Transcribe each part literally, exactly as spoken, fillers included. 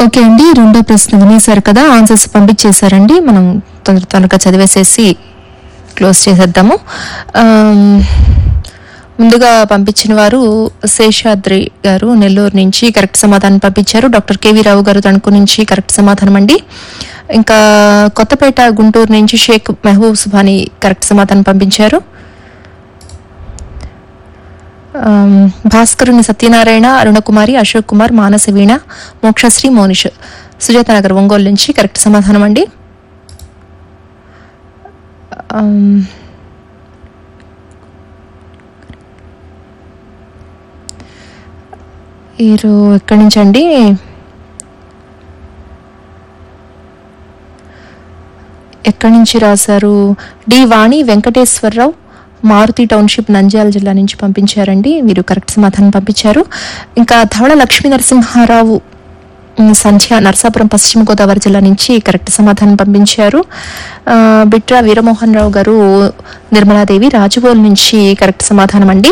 Okay అండి, రెండో ప్రశ్న వినేశారు కదా, ఆన్సర్స్ పంపించేశారండి. మనం తొందర తొందరగా చదివేసేసి క్లోజ్ చేసేద్దాము. ముందుగా పంపించిన వారు శేషాద్రి గారు నెల్లూరు నుంచి కరెక్ట్ సమాధానం పంపించారు. డాక్టర్ కేవీ రావు గారు తణుకు నుంచి కరెక్ట్ సమాధానం అండి. ఇంకా కొత్తపేట గుంటూరు నుంచి షేక్ మెహబూబ్ సుబానీ కరెక్ట్ సమాధానం పంపించారు. భాస్కరుని సత్యనారాయణ, అరుణకుమారి, అశోక్ కుమార్, మానస వీణ, మోక్షశ్రీ, మోనిష్ సుజాత నగర్ ఒంగోలు నుంచి కరెక్ట్ సమాధానం అండి. వీరు ఎక్కడి నుంచి అండి? ఎక్కడి నుంచి రాశారు? డి వాణి వెంకటేశ్వరరావు, మారుతి టౌన్షిప్, నంద్యాల జిల్లా నుంచి పంపించారండి. వీరు కరెక్ట్ సమాధానం పంపించారు. ఇంకా ధవళ లక్ష్మీ నరసింహారావు సంధ్య, నర్సాపురం, పశ్చిమ గోదావరి జిల్లా నుంచి కరెక్ట్ సమాధానం పంపించారు. బిట్రా వీరమోహన్ రావు గారు నిర్మలాదేవి రాజుగోల్ నుంచి కరెక్ట్ సమాధానం అండి.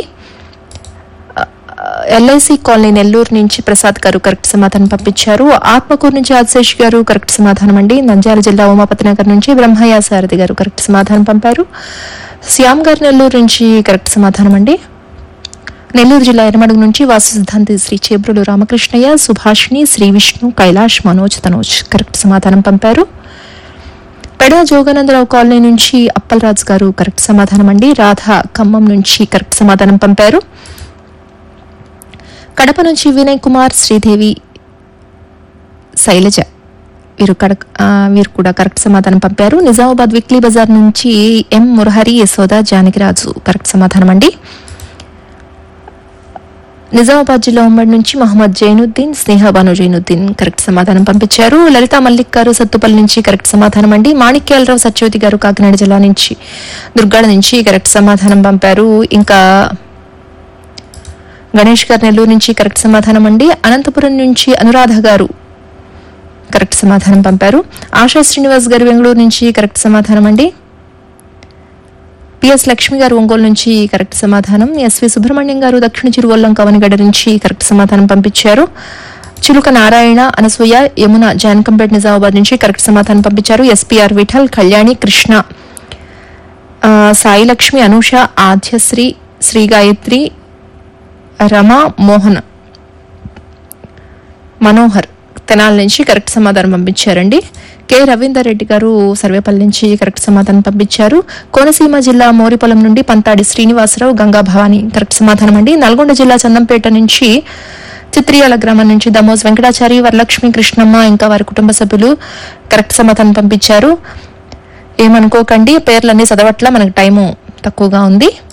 ఎల్ఐసి కాలనీ నెల్లూరు నుంచి ప్రసాద్ గారు కరెక్ట్ సమాధానం పంపించారు. ఆత్మకూరు నుంచి ఆశేష్ గారు కరెక్ట్ సమాధానం అండి. నంద్యాల జిల్లా ఉమాపతి నగర్ నుంచి బ్రహ్మయ్య సారథి గారు కరెక్ట్ సమాధానం పంపారు. శ్యామ్ గారు నెల్లూరు నుంచి కరెక్ట్ సమాధానం అండి. నెల్లూరు జిల్లా ఎర్రమడుగు నుంచి వాసు సిద్ధాంతి శ్రీ చేబ్రులు రామకృష్ణయ్య, సుభాషిణి, శ్రీ విష్ణు, కైలాష్, మనోజ్, తనోజ్ కరెక్ట్ సమాధానం పంపారు. పెడా జోగానందరావు కాలనీ నుంచి అప్పలరాజు గారు కరెక్ట్ సమాధానం అండి. రాధ ఖమ్మం నుంచి కరెక్ట్ సమాధానం పంపారు. కడప నుంచి వినయ్ కుమార్, శ్రీదేవి, శైలజ వీరు కడక్ వీరు కూడా కరెక్ట్ సమాధానం పంపారు. నిజామాబాద్ విక్లీ బజార్ నుంచి ఎం మురహరి, యశోద, జానకిరాజు కరెక్ట్ సమాధానం అండి. నిజామాబాద్ జిల్లా ఉమ్మడి నుంచి మహమ్మద్ జైనుద్దీన్, స్నేహబాను జైనుద్దీన్ కరెక్ట్ సమాధానం పంపించారు. లలిత మల్లిక్ గారు సత్తుపల్లి నుంచి కరెక్ట్ సమాధానం అండి. మాణిక్యాలరావు సత్యవతి గారు కాకినాడ జిల్లా నుంచి దుర్గాడ నుంచి కరెక్ట్ సమాధానం పంపారు. ఇంకా గణేష్ గారు నెల్లూరు నుంచి కరెక్ట్ సమాధానం అండి. అనంతపురం నుంచి అనురాధ గారు కరెక్ట్ సమాధానం పంపారు. ఆశా శ్రీనివాస్ గారు బెంగళూరు నుంచి కరెక్ట్ సమాధానం అండి. పిఎస్ లక్ష్మి గారు ఒంగోలు నుంచి కరెక్ట్ సమాధానం. ఎస్వి సుబ్రహ్మణ్యం గారు దక్షిణ చిరువల్లం కవనిగడ్డ నుంచి కరెక్ట్ సమాధానం పంపించారు. చిలుక నారాయణ, అనసూయ, యమున జానకంపేట నిజామాబాద్ నుంచి కరెక్ట్ సమాధానం పంపించారు. ఎస్పీఆర్ విఠల్, కళ్యాణి, కృష్ణ, సాయి లక్ష్మి, అనూష, ఆద్యశ్రీ, శ్రీ గాయత్రి, రమా, మోహన్, మనోహర్ తెనాల నుంచి కరెక్ట్ సమాధానం పంపించారండి. కె రవీందర్ రెడ్డి గారు సర్వేపల్లి నుంచి కరెక్ట్ సమాధానం పంపించారు. కోనసీమ జిల్లా మోరిపొలం నుండి పంతాడి శ్రీనివాసరావు, గంగా భవాని కరెక్ట్ సమాధానం అండి. నల్గొండ జిల్లా చందంపేట నుంచి చిత్రియాల గ్రామం నుంచి దమోజ్ వెంకటాచారి, వరలక్ష్మి, కృష్ణమ్మ ఇంకా వారి కుటుంబ సభ్యులు కరెక్ట్ సమాధానం పంపించారు. ఏమనుకోకండి, పేర్లన్నీ చదవట్ల మనకు టైము తక్కువగా ఉంది.